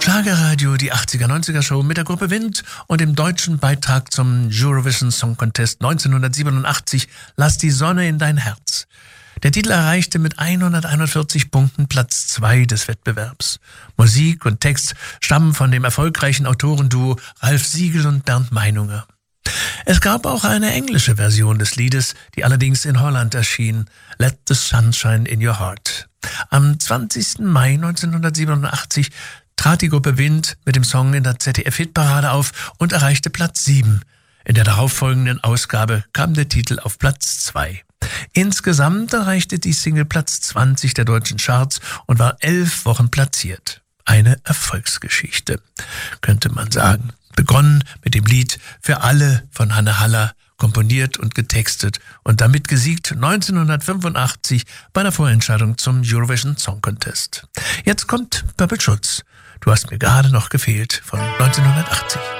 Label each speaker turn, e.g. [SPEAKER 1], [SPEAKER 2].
[SPEAKER 1] Schlagerradio, die 80er-90er Show mit der Gruppe Wind und dem deutschen Beitrag zum Eurovision Song Contest 1987, Lass die Sonne in dein Herz. Der Titel erreichte mit 141 Punkten Platz 2 des Wettbewerbs. Musik und Text stammen von dem erfolgreichen Autorenduo Ralf Siegel und Bernd Meinunger. Es gab auch eine englische Version des Liedes, die allerdings in Holland erschien, Let the Sunshine in Your Heart. Am 20. Mai 1987 trat die Gruppe Wind mit dem Song in der ZDF-Hitparade auf und erreichte Platz 7. In der darauffolgenden Ausgabe kam der Titel auf Platz 2. Insgesamt erreichte die Single Platz 20 der deutschen Charts und war 11 Wochen platziert. Eine Erfolgsgeschichte, könnte man sagen. Begonnen mit dem Lied Für alle von Hanne Haller, komponiert und getextet und damit gesiegt 1985 bei der Vorentscheidung zum Eurovision Song Contest. Jetzt kommt Purple Schutz. Du hast mir gerade noch gefehlt von 1980.